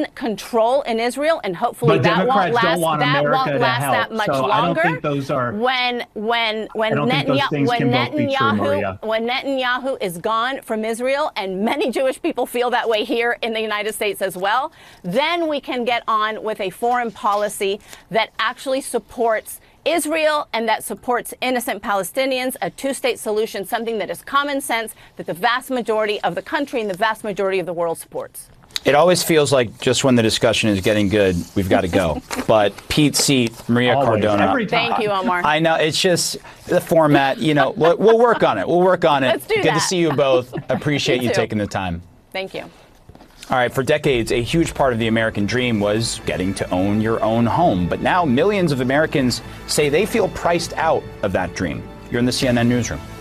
Palestinian control in Israel, and hopefully but that won't Democrats don't want America to last help, that much so longer. I don't think those are. When Netanyahu is gone from Israel, and many Jewish people feel that way here in the United States as well, then we can get on with a foreign policy that actually supports Israel and that supports innocent Palestinians, a two-state solution, something that is common sense, that the vast majority of the country and the vast majority of the world supports. It always feels like just when the discussion is getting good, we've got to go. But Pete Seat, Maria Cardona. Thank you, Omar. I know, it's just the format, you know, we'll work on it. We'll work on it. Let's do Good that. to see you both. Appreciate you taking the time. Thank you. All right, for decades, a huge part of the American dream was getting to own your own home. But now millions of Americans say they feel priced out of that dream. You're in the CNN Newsroom.